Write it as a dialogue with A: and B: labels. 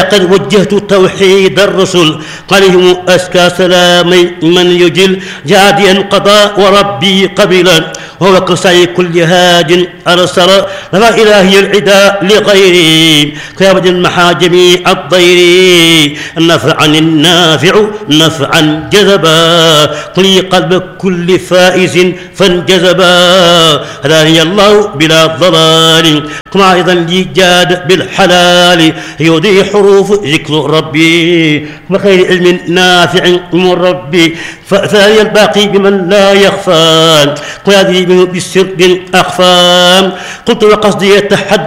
A: قد وجهت توحيد الرسل عليهم أزكى سلامي من يجل جاديا قضاء وربي قبلا وهو قصي كل هاد أرسل لما إلهي العدا لغيري كابد محا جميع الضير نفعا النافع نفعا جذبا قلي قلب كل فائز فانجذبا هداني الله بلا ضلال كما أيضا لي جاد بالحلال يودي حروف ذكر ربي وخير علم نافع من ربي فثاني الباقي بمن لا يخفى قيادي بالسر أخفى قلت وقصدي يتحدى